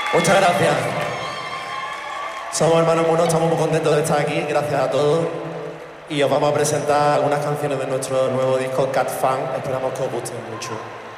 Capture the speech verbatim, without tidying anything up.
Muchas gracias. Somos Hermanos Monos, estamos muy contentos de estar aquí, gracias a todos. Y os vamos a presentar algunas canciones de nuestro nuevo disco Cat Fan. Esperamos que os guste mucho.